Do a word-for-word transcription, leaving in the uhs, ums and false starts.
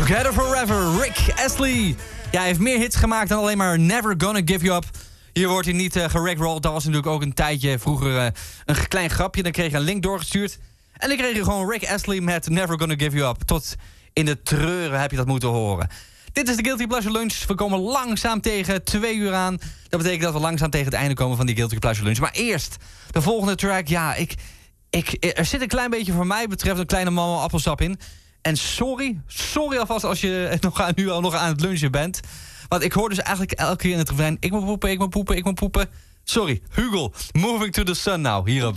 Together Forever, Rick Astley. Ja, hij heeft meer hits gemaakt dan alleen maar Never Gonna Give You Up. Hier wordt hij niet uh, gerickrolled. Dat was natuurlijk ook een tijdje vroeger uh, een klein grapje. Dan kreeg je een link doorgestuurd. En dan kreeg je gewoon Rick Astley met Never Gonna Give You Up. Tot in de treuren heb je dat moeten horen. Dit is de Guilty Pleasure Lunch. We komen langzaam tegen twee uur aan. Dat betekent dat we langzaam tegen het einde komen van die Guilty Pleasure Lunch. Maar eerst, de volgende track. Ja, ik, ik, er zit een klein beetje voor mij betreft een kleine mama appelsap in. En sorry, sorry alvast als je nog aan, nu al nog aan het lunchen bent. Want ik hoor dus eigenlijk elke keer in het refrein... ik moet poepen, ik moet poepen, ik moet poepen. Sorry, Hugo, Moving to the Sun nou, hierop.